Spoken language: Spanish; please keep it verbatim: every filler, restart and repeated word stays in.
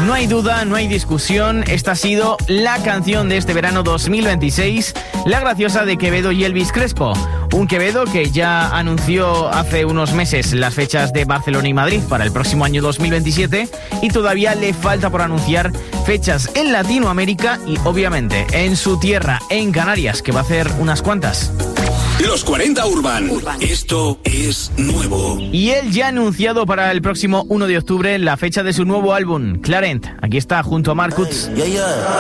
No hay duda, no hay discusión, esta ha sido la canción de este verano dos mil veintiséis, La Graciosa de Quevedo y Elvis Crespo. Un Quevedo que ya anunció hace unos meses las fechas de Barcelona y Madrid para el próximo año dos mil veintisiete y todavía le falta por anunciar fechas en Latinoamérica y obviamente en su tierra, en Canarias, que va a hacer unas cuantas. Los cuarenta Urban. Urban. Esto es nuevo. Y él ya ha anunciado para el próximo uno de octubre la fecha de su nuevo álbum, Clarent. Aquí está junto a Mark Kutz. Yeah, yeah.